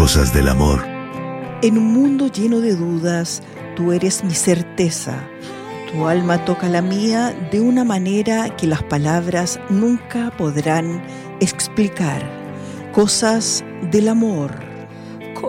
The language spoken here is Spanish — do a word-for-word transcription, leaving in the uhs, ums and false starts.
cosas del amor. En un mundo lleno de dudas, tú eres mi certeza. Tu alma toca la mía de una manera que las palabras nunca podrán explicar. Cosas del amor.